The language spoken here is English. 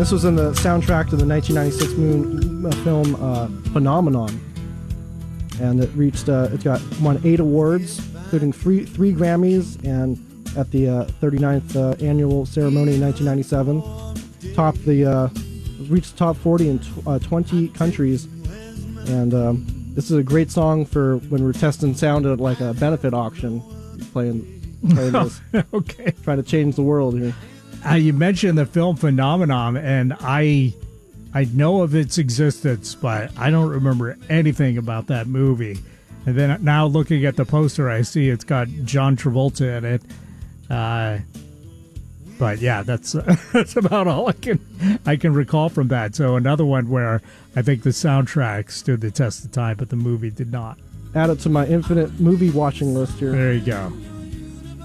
This was in the soundtrack to the 1996 film Phenomenon, and it won 8 awards, including three Grammys, and at the 39th annual ceremony in 1997, reached the top 40 in 20 countries, and this is a great song for when we're testing sound at like a benefit auction, playing this. Okay. Trying to change the world here. You mentioned the film Phenomenon, and I know of its existence, but I don't remember anything about that movie. And then now looking at the poster, I see it's got John Travolta in it. But yeah, that's about all I can recall from that. So another one where I think the soundtrack stood the test of time, but the movie did not. Add it to my infinite movie watching list here. There you go.